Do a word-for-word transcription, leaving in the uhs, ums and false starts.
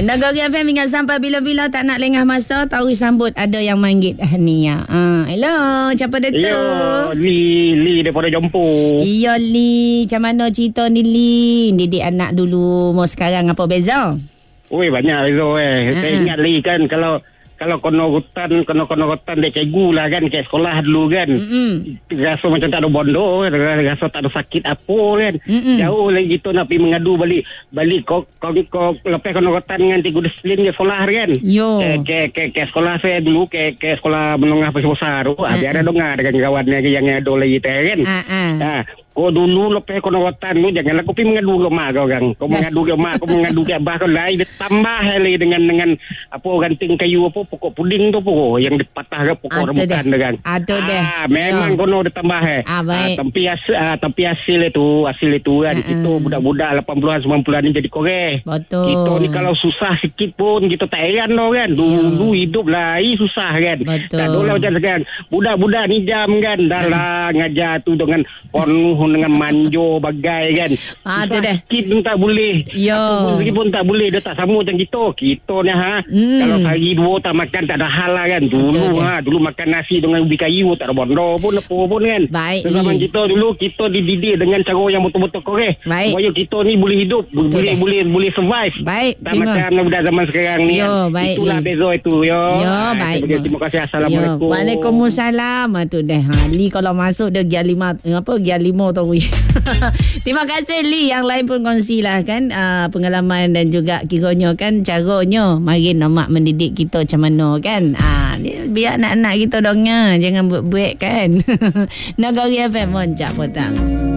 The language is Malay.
Negeri F M ingat sampai bila-bila tak nak lengah masa, tahu sambut ada yang manggil Hania. Ah, hello, siapa dia tu? Ya, Li, Li daripada Jompo. Iya Li, macam mana cerita ni Li? Didik anak dulu, mau sekarang apa beza? Oi, banyak beza eh. Saya ingat Li kan kalau kalau kono hutan, kono kono hutan dek cikgu lah kan, kayak sekolah dulu kan. Mm-mm. Rasa macam tak ada bondo, rasa tak ada sakit apa kan. Mm-mm. Jauh lagi gitu nak pergi mengadu balik balik kau kau kau lepas kono hutan dengan cikgu disiplin ke sekolah kan. Yo. Kayak kayak kayak sekolah saya dulu kayak kayak sekolah menengah besar tu. Ah, biar ada dengar dengan kawannya yang ada lagi teh kan. Ah ah. Ah, kau dulu lepas kau nawatan tu janganlah kau pergi mengadu ke mak kau kan. Kau mengadu ke mak, kau mengadu ke abah kau lain ditambah lagi dengan dengan apa ranting kayu apa pokok puding tu pokok yang dipatah ke pokok rambutan tu kan. Ada deh. Ah, memang kau nak ditambah eh. Ah, baik. Ah, tapi hasil ah, tapi hasil itu, hasil itu kan Ah, kita ah. budak-budak lapan puluhan sembilan puluhan ni jadi korek. Betul. Kita ni kalau susah sikit pun kita tak heran tau kan. Dulu hidup lain susah kan. Betul. Tak dulu macam sekarang. Budak-budak ni jam kan dah lah ngajar tu dengan penuh dengan manjo bagai kan. Ah, tu susah deh. sikit pun tak boleh. Yo. Apa pun, pun tak boleh. Dia tak sama macam kita. Kita ni ha. Hmm. Kalau sehari dua tak makan tak ada hal lah kan. Dulu Betul, ha. Dulu makan nasi dengan ubi kayu tak ada bondo pun apa pun kan. Baik, Zaman Li. kita dulu kita dididik dengan cara yang betul-betul korek. Baik. Supaya kita ni boleh hidup. Betul boleh dah. boleh boleh survive. Baik, Tak terima. macam budak zaman sekarang ni. Yo, kan. baik, Itulah Li. beza itu. Yo. Yo, Ah, baik. saya bagi terima kasih. Assalamualaikum. Yo, Waalaikumsalam. Ah, tu dah. Ha, Li kalau masuk dia gear lima apa gear lima tu. Terima kasih Li. Yang lain pun kongsilah kan uh, pengalaman dan juga kiranya kan caranya mari nak mendidik kita macam mana kan. Ah, ni biar anak-anak kita dongnya jangan buat-buat kan. Negeri F M moncak potang.